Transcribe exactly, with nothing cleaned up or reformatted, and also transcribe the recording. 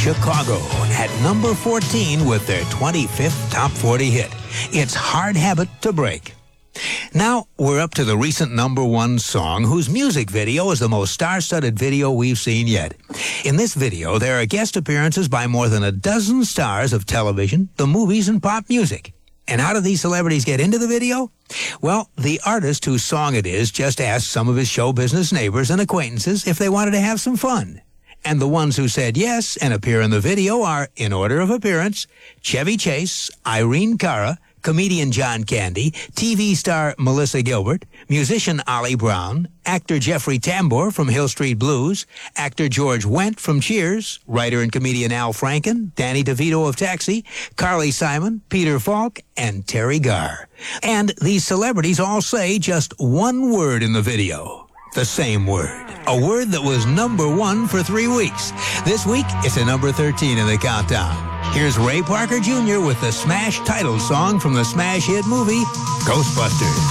Chicago at number fourteen with their twenty-fifth top forty hit. It's Hard Habit to Break. Now, we're up to the recent number one song, whose music video is the most star-studded video we've seen yet. In this video, there are guest appearances by more than a dozen stars of television, the movies, and pop music. And how do these celebrities get into the video? Well, the artist whose song it is just asked some of his show business neighbors and acquaintances if they wanted to have some fun. And the ones who said yes and appear in the video are, in order of appearance, Chevy Chase, Irene Cara, comedian John Candy, T V star Melissa Gilbert, musician Ollie Brown, actor Jeffrey Tambor from Hill Street Blues, actor George Wendt from Cheers, writer and comedian Al Franken, Danny DeVito of Taxi, Carly Simon, Peter Falk, and Terry Garr. And these celebrities all say just one word in the video. The same word. A word that was number one for three weeks. This week, it's a number thirteen in the countdown. Here's Ray Parker Junior with the smash title song from the smash hit movie, Ghostbusters.